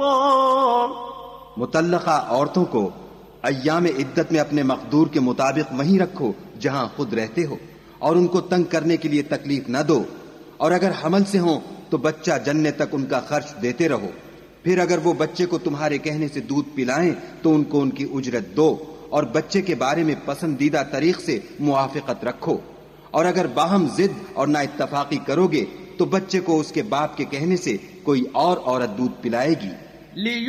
मुतल्लका औरतों को अय्याम इद्दत में अपने मकदूर के मुताबिक वहीं रखो जहां खुद रहते हो, और उनको तंग करने के लिए तकलीफ न दो। और अगर हमल से हो तो बच्चा जन्ने तक उनका खर्च देते रहो। फिर अगर वो बच्चे को तुम्हारे कहने से दूध पिलाएं तो उनको उनकी उजरत दो, और बच्चे के बारे में पसंदीदा तरीक से मुआफिकत रखो। और अगर बाहम जिद और ना इत्तफाकी करोगे तो बच्चे को उसके बाप के कहने से कोई और औरत दूध पिलाएगी।